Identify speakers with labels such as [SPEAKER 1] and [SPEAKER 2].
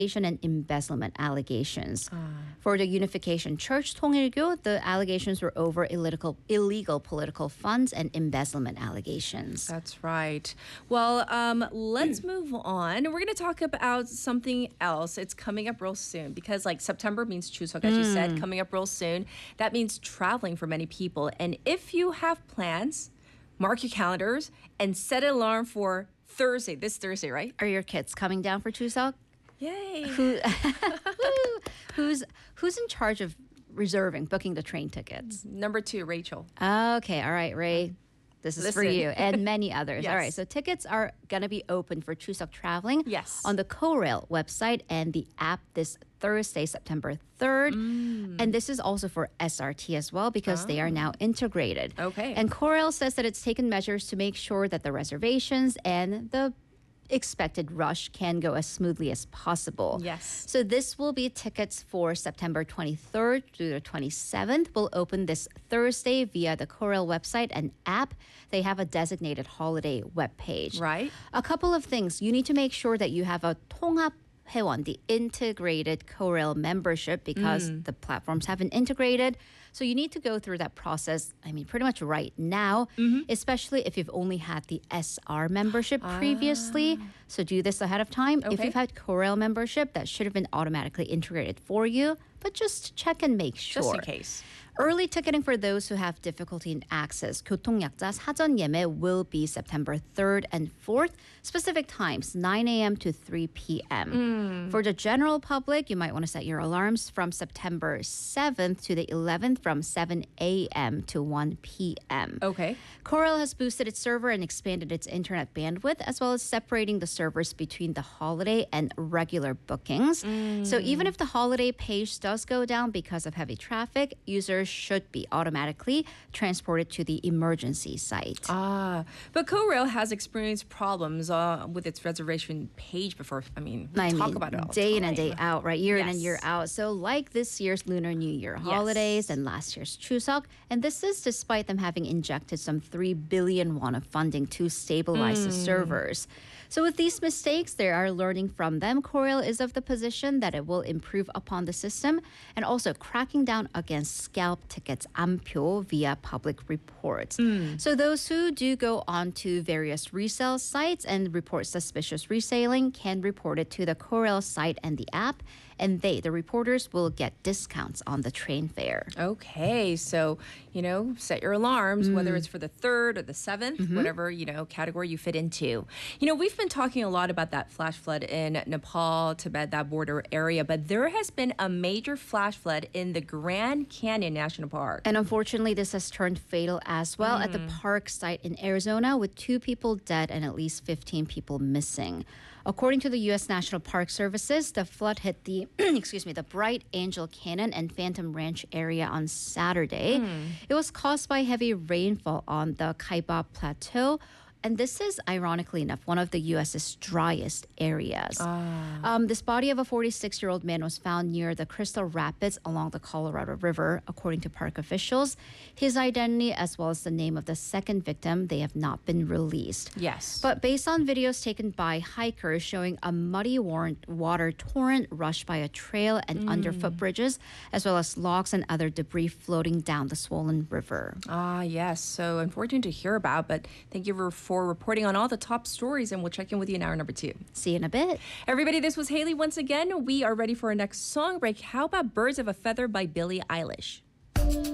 [SPEAKER 1] and embezzlement allegations. For the Unification Church 통일교, the allegations were over illegal political funds and embezzlement allegations.
[SPEAKER 2] That's right. Well, let's move on. We're going to talk about something else. It's coming up real soon because like September means Chuseok, as you said, coming up real soon. That means traveling for many people. And if you have plans, mark your calendars and set an alarm for Thursday, this Thursday, right?
[SPEAKER 1] Are your kids coming down for Chuseok?
[SPEAKER 2] Yay.
[SPEAKER 1] Who's in charge of booking the train tickets?
[SPEAKER 2] Number 2, Rachel.
[SPEAKER 1] Okay, all right, Ray. This is for
[SPEAKER 2] Listen.
[SPEAKER 1] you and many others.
[SPEAKER 2] Yes.
[SPEAKER 1] All right, so tickets are going to be open for Chuseok traveling
[SPEAKER 2] Yes.
[SPEAKER 1] on the KORAIL website and the app this Thursday, September 3rd. And this is also for SRT as well because they are now integrated.
[SPEAKER 2] Okay.
[SPEAKER 1] And KORAIL says that it's taken measures to make sure that the reservations and the expected rush can go as smoothly as possible.
[SPEAKER 2] Yes.
[SPEAKER 1] So this will be tickets for September 23rd through the 27th. Will open this Thursday via the KORAIL website and app. They have a designated holiday webpage.
[SPEAKER 2] Right.
[SPEAKER 1] A couple of things. You need to make sure that you have a 통합 회원, the integrated KORAIL membership because the platforms haven't integrated. So you need to go through that process, pretty much right now, especially if you've only had the SR membership previously. So do this ahead of time. If
[SPEAKER 2] Okay.
[SPEAKER 1] you've had KORAIL membership, that should have been automatically integrated for you, but just check and make sure.
[SPEAKER 2] Just in case.
[SPEAKER 1] Early ticketing for those who have difficulty in access, 교통약자 사전 예매 will be September 3rd and 4th. Specific times, 9 a.m. to 3 p.m. For the general public, you might want to set your alarms from September 7th to the 11th from 7 a.m. to 1 p.m.
[SPEAKER 2] Okay.
[SPEAKER 1] KORAIL has boosted its server and expanded its internet bandwidth, as well as separating the servers between the holiday and regular bookings. So even if the holiday page does go down because of heavy traffic, users should be automatically transported to the emergency site.
[SPEAKER 2] But KORAIL has experienced problems with its reservation page before. We talk about it all the
[SPEAKER 1] day in
[SPEAKER 2] time.
[SPEAKER 1] and day out, right? Year in and
[SPEAKER 2] Yes.
[SPEAKER 1] year out. So like this year's Lunar New Year holidays and last year's Chuseok. And this is despite them having injected some 3 billion won of funding to stabilize the servers. So with these mistakes, they are learning from them. KORAIL is of the position that it will improve upon the system and also cracking down against scalp tickets, 암표, via public reports. So those who do go on to various resale sites and report suspicious reselling can report it to the KORAIL site and the app, and the reporters will get discounts on the train fare.
[SPEAKER 2] Okay, so, set your alarms, whether it's for the 3rd or the 7th, whatever, category you fit into. We've been talking a lot about that flash flood in Nepal, Tibet, that border area, but there has been a major flash flood in the Grand Canyon National Park.
[SPEAKER 1] And unfortunately, this has turned fatal as well at the park site in Arizona, with 2 people dead and at least 15 people missing. According to the U.S. National Park Services, the flood hit the the Bright Angel Canyon and Phantom Ranch area on Saturday. It was caused by heavy rainfall on the Kaiba Plateau. And this is, ironically enough, one of the U.S.'s driest areas. This body of a 46-year-old man was found near the Crystal Rapids along the Colorado River, according to park officials. His identity, as well as the name of the second victim, they have not been released.
[SPEAKER 2] Yes.
[SPEAKER 1] But based on videos taken by hikers showing a muddy water torrent rushed by a trail and underfoot bridges, as well as logs and other debris floating down the swollen river.
[SPEAKER 2] Yes. So unfortunate to hear about, but thank you for reporting on all the top stories, and we'll check in with you in hour number 2.
[SPEAKER 1] See you in a bit.
[SPEAKER 2] Everybody, this was Haley once again. We are ready for our next song break. How about Birds of a Feather by Billie Eilish?